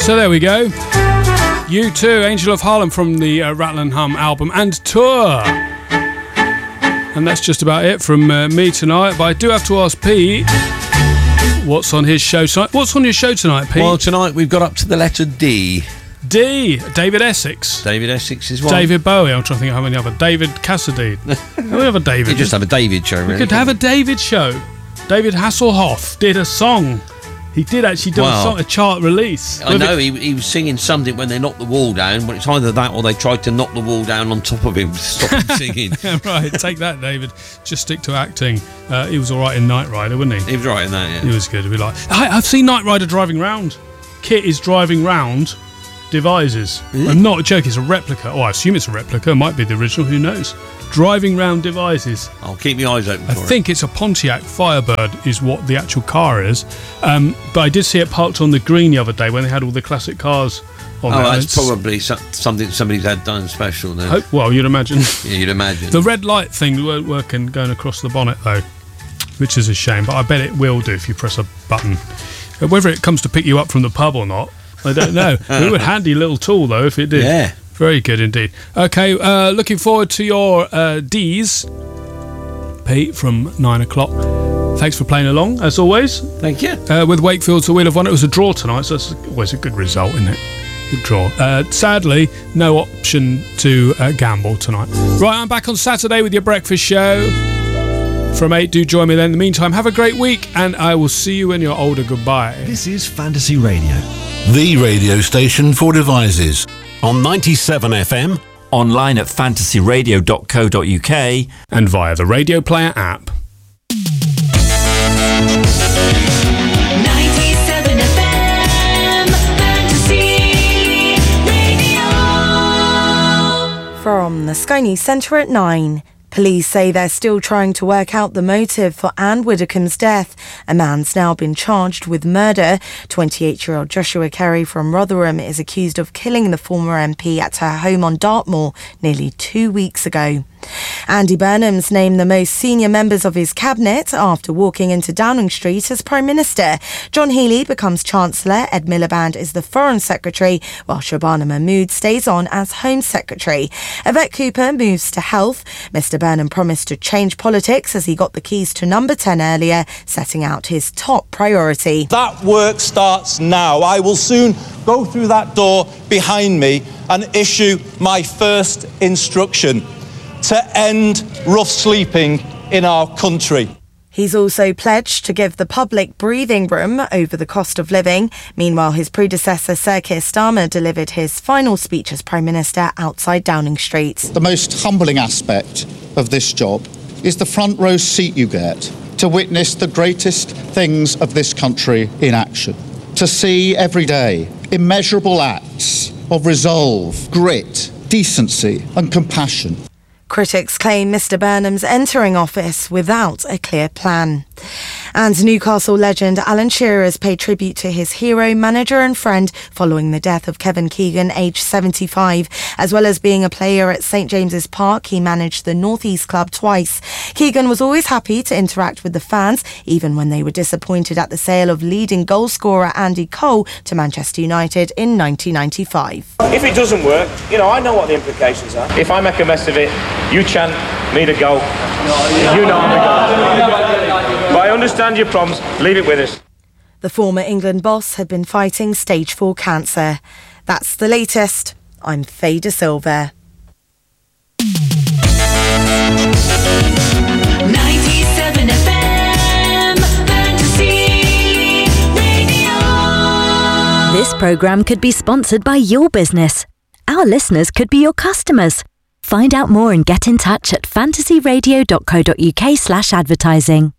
So there we go. U2, Angel of Harlem from the Rattle and Hum album and tour. And that's just about it from me tonight. But I do have to ask Pete, what's on his show tonight? What's on your show tonight, Pete? Well, tonight we've got up to the letter D. D. David Essex. David Essex is one. David Bowie. I'm trying to think of how many other. David Cassidy. We have a David. You just have a David show, really. We could have a David show. David Hasselhoff did a song. He did actually do a chart release. I know, he was singing something when they knocked the wall down, but it's either that or they tried to knock the wall down on top of him to stop him singing. Right, take that, David. Just stick to acting. He was all right in Knight Rider, wasn't he? He was right in that, yeah. He was good. I've seen Knight Rider driving round. Kit is driving round Devices. Really? I'm not joking, it's a replica. Oh, I assume it's a replica. It might be the original, who knows? Driving round Devices. I'll keep my eyes open for it. I think it's a Pontiac Firebird is what the actual car is. But I did see it parked on the green the other day when they had all the classic cars on there. Oh, that's probably something somebody's had done special then. Well, you'd imagine. Yeah, you'd imagine. The red light thing weren't working going across the bonnet though, which is a shame, but I bet it will do if you press a button. Whether it comes to pick you up from the pub or not, I don't know. It would handy little tool though if it did. Yeah. Very good indeed. Okay, looking forward to your D's, Pete, from 9 o'clock. Thanks for playing along, as always. Thank you. With Wakefield's The Wheel of One, it was a draw tonight, so it's always a good result, isn't it? Good draw. Sadly, no option to gamble tonight. Right, I'm back on Saturday with your breakfast show from 8. Do join me then. In the meantime, have a great week, and I will see you when you're older. Goodbye. This is Fantasy Radio. The radio station for devices. On 97 FM, online at fantasyradio.co.uk, and via the Radio Player app. 97 FM, Fantasy Radio. From the Sky News Centre at 9. Police say they're still trying to work out the motive for Anne Widdecombe's death. A man's now been charged with murder. 28-year-old Joshua Carey from Rotherham is accused of killing the former MP at her home on Dartmoor nearly 2 weeks ago. Andy Burnham's named the most senior members of his cabinet after walking into Downing Street as Prime Minister. John Healey becomes Chancellor, Ed Miliband is the Foreign Secretary, while Shabana Mahmood stays on as Home Secretary. Yvette Cooper moves to Health. Mr Burnham promised to change politics as he got the keys to number 10 earlier, setting out his top priority. That work starts now. I will soon go through that door behind me and issue my first instruction to end rough sleeping in our country. He's also pledged to give the public breathing room over the cost of living. Meanwhile, his predecessor, Sir Keir Starmer, delivered his final speech as Prime Minister outside Downing Street. The most humbling aspect of this job is the front row seat you get to witness the greatest things of this country in action. To see every day immeasurable acts of resolve, grit, decency and compassion. Critics claim Mr Burnham's entering office without a clear plan. And Newcastle legend Alan Shearer has paid tribute to his hero, manager and friend following the death of Kevin Keegan, aged 75. As well as being a player at St James's Park, he managed the North East club twice. Keegan was always happy to interact with the fans, even when they were disappointed at the sale of leading goalscorer Andy Cole to Manchester United in 1995. If it doesn't work, I know what the implications are. If I make a mess of it, you chant me to go. You know I'm the goal. But I understand your problems. Leave it with us. The former England boss had been fighting stage 4 cancer. That's the latest. I'm Faye De Silva. 97 FM, Fantasy Radio. This programme could be sponsored by your business. Our listeners could be your customers. Find out more and get in touch at fantasyradio.co.uk/advertising.